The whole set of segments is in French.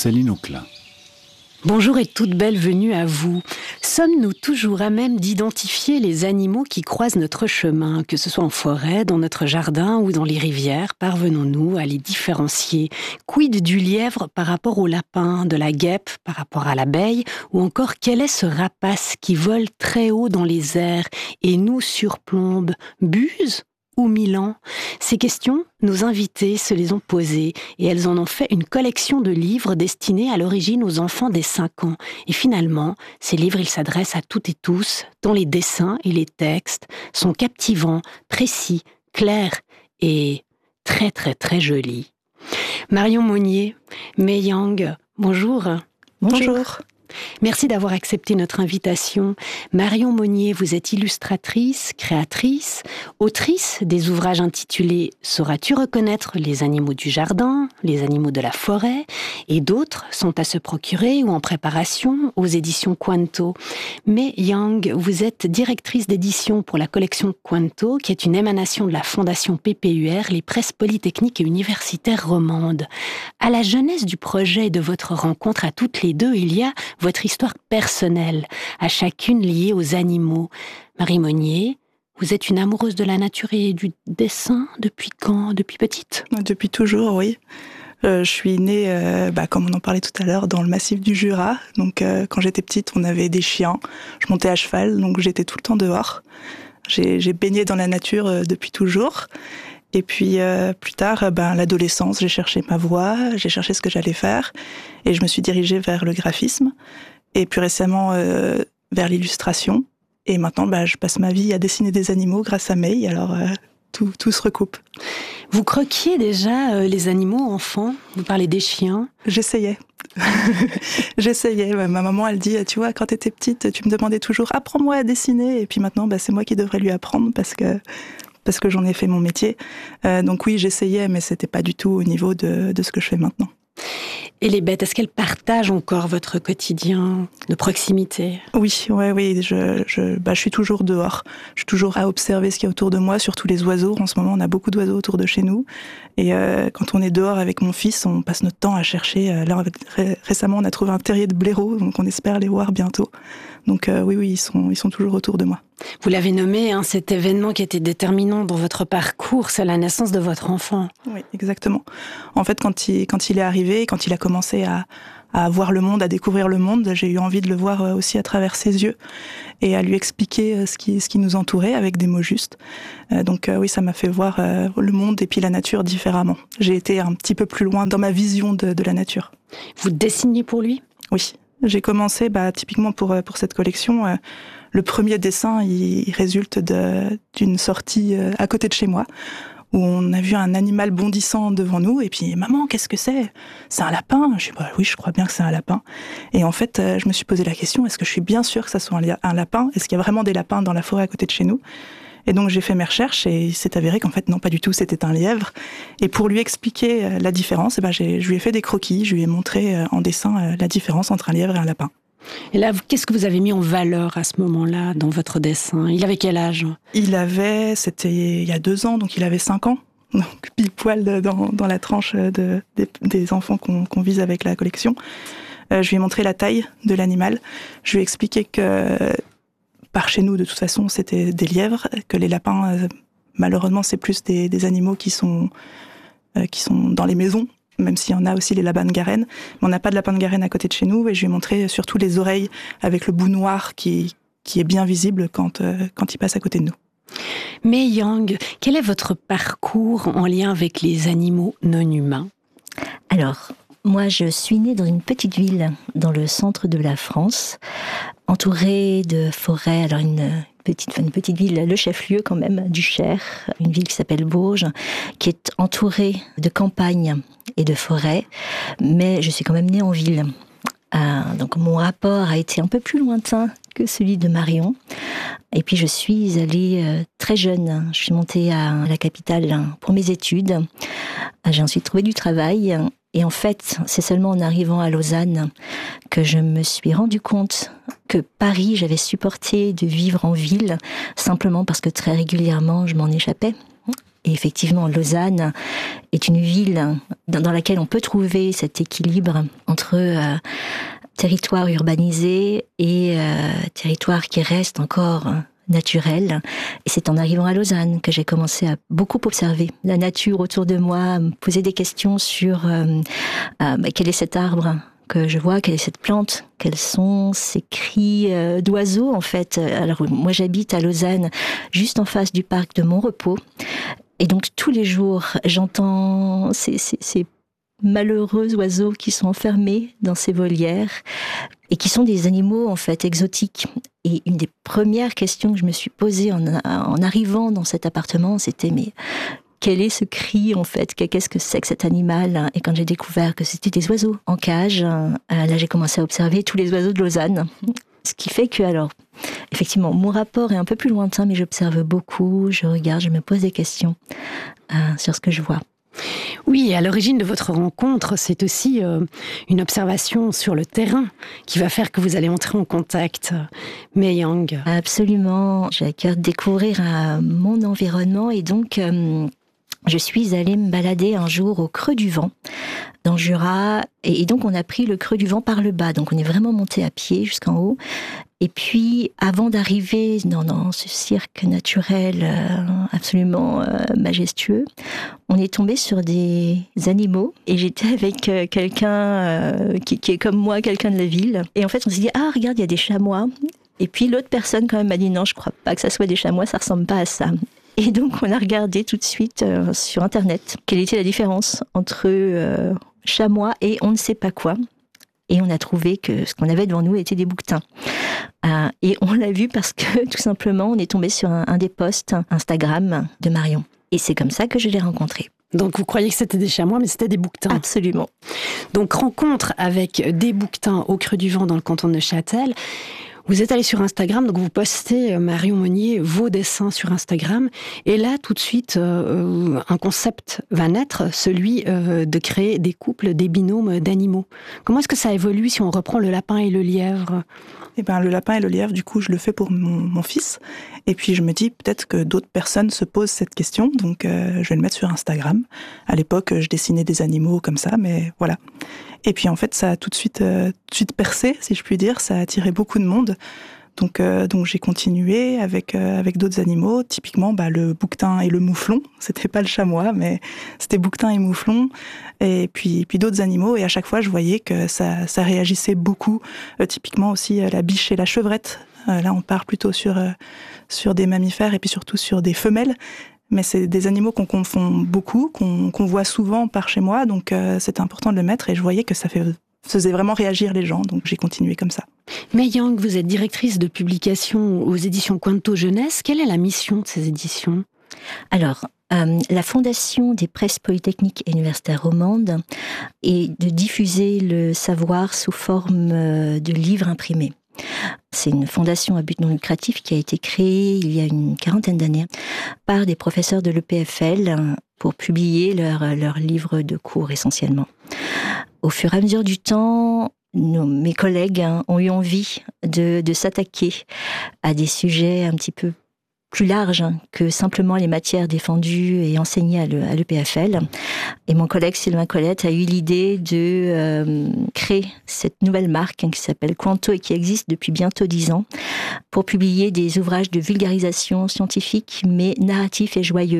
Céline Auclin. Bonjour et toute belle venue à vous. Sommes-nous toujours à même d'identifier les animaux qui croisent notre chemin, que ce soit en forêt, dans notre jardin ou dans les rivières? Parvenons-nous à les différencier? Quid du lièvre par rapport au lapin, de la guêpe par rapport à l'abeille, ou encore quel est ce rapace qui vole très haut dans les airs et nous surplombe? Buse ou Milan? Ces questions, nos invités se les ont posées et elles en ont fait une collection de livres destinés à l'origine aux enfants des 5 ans. Et finalement, ces livres, ils s'adressent à toutes et tous, dont les dessins et les textes sont captivants, précis, clairs et très très très jolis. Marion Monnier, Mei Yang, bonjour. Bonjour. Merci d'avoir accepté notre invitation. Marion Monnier, vous êtes illustratrice, créatrice, autrice des ouvrages intitulés « Sauras-tu reconnaître les animaux du jardin, les animaux de la forêt ?» et d'autres sont à se procurer ou en préparation aux éditions Quanto. Mais Yang, vous êtes directrice d'édition pour la collection Quanto, qui est une émanation de la Fondation PPUR, les presses polytechniques et universitaires romandes. À la genèse du projet et de votre rencontre à toutes les deux, il y a votre histoire personnelle, à chacune liée aux animaux. Marie Monnier, vous êtes une amoureuse de la nature et du dessin depuis quand? Depuis petite? Depuis toujours, oui. Je suis née, comme on en parlait tout à l'heure, dans le massif du Jura. Donc quand j'étais petite, on avait des chiens. Je montais à cheval, donc j'étais tout le temps dehors. J'ai baigné dans la nature depuis toujours. Et puis plus tard, l'adolescence, j'ai cherché ma voie, j'ai cherché ce que j'allais faire, et je me suis dirigée vers le graphisme, et plus récemment vers l'illustration. Et maintenant, je passe ma vie à dessiner des animaux grâce à Mei, alors tout se recoupe. Vous croquiez déjà les animaux enfants? Vous parlez des chiens? J'essayais. Ma maman, elle dit, tu vois, quand t'étais petite, tu me demandais toujours « apprends-moi à dessiner », et puis maintenant, c'est moi qui devrais lui apprendre parce que j'en ai fait mon métier. Donc oui, j'essayais, mais c'était pas du tout au niveau de ce que je fais maintenant. Et les bêtes, est-ce qu'elles partagent encore votre quotidien de proximité? Oui. Je suis toujours dehors. Je suis toujours à observer ce qu'il y a autour de moi, surtout les oiseaux. En ce moment, on a beaucoup d'oiseaux autour de chez nous. Et quand on est dehors avec mon fils, on passe notre temps à chercher. Là, récemment, on a trouvé un terrier de blaireaux, donc on espère les voir bientôt. Donc oui, ils sont toujours autour de moi. Vous l'avez nommé, cet événement qui a été déterminant dans votre parcours, c'est la naissance de votre enfant. Oui, exactement. En fait, quand il est arrivé, quand il a commencé à voir le monde, à découvrir le monde, j'ai eu envie de le voir aussi à travers ses yeux et à lui expliquer ce qui nous entourait avec des mots justes. Donc oui, ça m'a fait voir le monde et puis la nature différemment. J'ai été un petit peu plus loin dans ma vision de la nature. Vous dessiniez pour lui? Oui. J'ai commencé, typiquement pour cette collection, le premier dessin, il résulte d'une sortie à côté de chez moi, où on a vu un animal bondissant devant nous, et puis « Maman, qu'est-ce que c'est? C'est un lapin ?» Je dis « Oui, je crois bien que c'est un lapin. » Et en fait, je me suis posé la question, est-ce que je suis bien sûre que ça soit un lapin? Est-ce qu'il y a vraiment des lapins dans la forêt à côté de chez nous? Et donc j'ai fait mes recherches et il s'est avéré qu'en fait non, pas du tout, c'était un lièvre. Et pour lui expliquer la différence, je lui ai fait des croquis, je lui ai montré en dessin la différence entre un lièvre et un lapin. Et là, qu'est-ce que vous avez mis en valeur à ce moment-là dans votre dessin? Il avait quel âge? C'était il y a 2 ans, donc il avait 5 ans. Donc pile poil dans la tranche des enfants qu'on vise avec la collection. Je lui ai montré la taille de l'animal. Je lui ai expliqué que par chez nous, de toute façon, c'était des lièvres, que les lapins, malheureusement, c'est plus des animaux qui sont dans les maisons, même s'il y en a aussi les lapins de Garenne. Mais on n'a pas de lapin de Garenne à côté de chez nous, et je lui ai montré surtout les oreilles avec le bout noir qui est bien visible quand il passe à côté de nous. Mei Yang, quel est votre parcours en lien avec les animaux non humains? Alors, moi, je suis née dans une petite ville dans le centre de la France, entourée de forêts. Alors une petite ville, le chef-lieu quand même du Cher, une ville qui s'appelle Bourges, qui est entourée de campagnes et de forêts, mais je suis quand même née en ville. Donc mon rapport a été un peu plus lointain que celui de Marion. Et puis je suis allée très jeune. Je suis montée à la capitale pour mes études. J'ai ensuite trouvé du travail. Et en fait, c'est seulement en arrivant à Lausanne que je me suis rendu compte que Paris, j'avais supporté de vivre en ville, simplement parce que très régulièrement, je m'en échappais. Et effectivement, Lausanne est une ville dans laquelle on peut trouver cet équilibre entre territoire urbanisé et territoire qui reste encore naturel. Et c'est en arrivant à Lausanne que j'ai commencé à beaucoup observer la nature autour de moi, à me poser des questions sur quel est cet arbre que je vois, quelle est cette plante, quels sont ces cris d'oiseaux en fait. Alors moi j'habite à Lausanne, juste en face du parc de Montrepos, et donc tous les jours j'entends ces malheureux oiseaux qui sont enfermés dans ces volières et qui sont des animaux en fait exotiques. Et une des premières questions que je me suis posée en arrivant dans cet appartement, c'était mais quel est ce cri en fait? Qu'est-ce que c'est que cet animal? Et quand j'ai découvert que c'était des oiseaux en cage, là j'ai commencé à observer tous les oiseaux de Lausanne. Ce qui fait que, alors, effectivement, mon rapport est un peu plus lointain, mais j'observe beaucoup, je regarde, je me pose des questions sur ce que je vois. Oui, à l'origine de votre rencontre, c'est aussi une observation sur le terrain qui va faire que vous allez entrer en contact. Mei Yang. Absolument, j'ai à cœur de découvrir mon environnement et donc je suis allée me balader un jour au Creux du Vent, dans le Jura, et donc on a pris le Creux du Vent par le bas, donc on est vraiment monté à pied jusqu'en haut. Et puis, avant d'arriver dans ce cirque naturel absolument majestueux, on est tombé sur des animaux. Et j'étais avec quelqu'un qui est comme moi, quelqu'un de la ville. Et en fait, on s'est dit, ah, regarde, il y a des chamois. Et puis l'autre personne quand même m'a dit, non, je crois pas que ça soit des chamois, ça ressemble pas à ça. Et donc, on a regardé tout de suite sur Internet quelle était la différence entre chamois et on ne sait pas quoi. Et on a trouvé que ce qu'on avait devant nous était des bouquetins. Et on l'a vu parce que, tout simplement, on est tombé sur un des posts Instagram de Marion. Et c'est comme ça que je l'ai rencontré. Donc, vous croyez que c'était des chamois, mais c'était des bouquetins. Absolument. Donc, rencontre avec des bouquetins au Creux du Vent dans le canton de Neuchâtel. Vous êtes allé sur Instagram, donc vous postez, Marion Monnier, vos dessins sur Instagram. Et là, tout de suite, un concept va naître, celui de créer des couples, des binômes d'animaux. Comment est-ce que ça évolue si on reprend le lapin et le lièvre ? Eh ben, le lapin et le lièvre, du coup, je le fais pour mon fils. Et puis, je me dis peut-être que d'autres personnes se posent cette question. Donc, je vais le mettre sur Instagram. À l'époque, je dessinais des animaux comme ça, mais voilà. Et puis, en fait, ça a tout de suite percé, si je puis dire. Ça a attiré beaucoup de monde. Donc j'ai continué avec d'autres animaux, typiquement le bouquetin et le mouflon. C'était pas le chamois, mais c'était bouquetin et mouflon. Et puis d'autres animaux. Et à chaque fois, je voyais que ça réagissait beaucoup. Typiquement aussi la biche et la chevrette. Là, on part plutôt sur des mammifères et puis surtout sur des femelles. Mais c'est des animaux qu'on confond beaucoup, qu'on voit souvent par chez moi. Donc c'est important de le mettre. Et je voyais que ça faisait vraiment réagir les gens. Donc j'ai continué comme ça. Mei Yang, vous êtes directrice de publication aux éditions Quinto Jeunesse. Quelle est la mission de ces éditions ? Alors, la Fondation des presses polytechniques et universitaires romandes est de diffuser le savoir sous forme de livres imprimés. C'est une fondation à but non lucratif qui a été créée il y a une 40aine d'années par des professeurs de l'EPFL pour publier leurs livres de cours essentiellement. Au fur et à mesure du temps, mes collègues ont eu envie de s'attaquer à des sujets un petit peu plus larges que simplement les matières défendues et enseignées à l'EPFL. Et mon collègue Sylvain Colette a eu l'idée de créer cette nouvelle marque qui s'appelle Quanto et qui existe depuis bientôt 10 ans pour publier des ouvrages de vulgarisation scientifique mais narratifs et joyeux.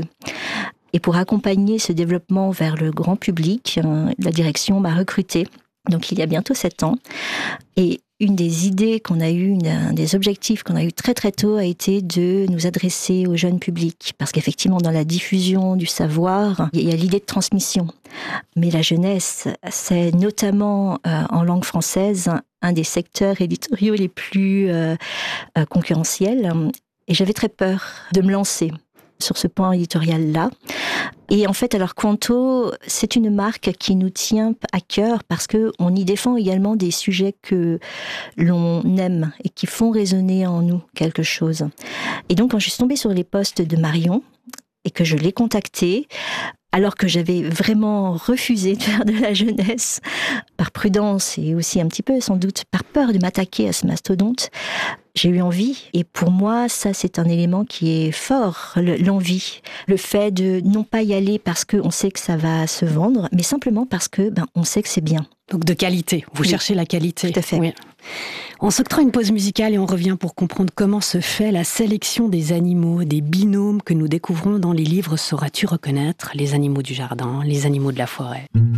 Et pour accompagner ce développement vers le grand public, la direction m'a recrutée, donc il y a bientôt 7 ans. Et une des idées qu'on a eues, un des objectifs qu'on a eu très très tôt a été de nous adresser au jeune public. Parce qu'effectivement, dans la diffusion du savoir, il y a l'idée de transmission. Mais la jeunesse, c'est notamment en langue française un des secteurs éditoriaux les plus concurrentiels. Et j'avais très peur de me lancer sur ce point éditorial-là. Et en fait, alors Quanto, c'est une marque qui nous tient à cœur parce que on y défend également des sujets que l'on aime et qui font résonner en nous quelque chose. Et donc, quand je suis tombée sur les posts de Marion et que je l'ai contactée, alors que j'avais vraiment refusé de faire de la jeunesse, par prudence et aussi un petit peu sans doute par peur de m'attaquer à ce mastodonte. J'ai eu envie, et pour moi, ça c'est un élément qui est fort, l'envie. Le fait de non pas y aller parce qu'on sait que ça va se vendre, mais simplement parce que on sait que c'est bien. Donc de qualité, vous cherchez la qualité. Tout à fait. Oui. On s'octroie une pause musicale et on revient pour comprendre comment se fait la sélection des animaux, des binômes que nous découvrons dans les livres Sauras-tu reconnaître les animaux du jardin, les animaux de la forêt.